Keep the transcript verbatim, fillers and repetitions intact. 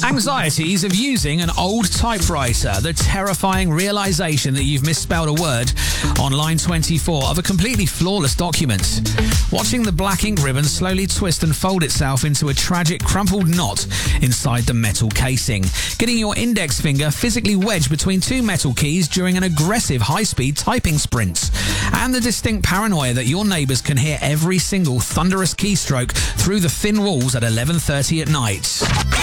Anxieties of using an old typewriter. The terrifying realization that you've misspelled a word on line twenty-four of a completely flawless document. Watching the black ink ribbon slowly twist and fold itself into a tragic crumpled knot inside the metal casing. Getting your index finger physically wedged between two metal keys during an aggressive high-speed typing sprint. And the distinct paranoia that your neighbours can hear every single thunderous keystroke through the thin walls at eleven thirty at night.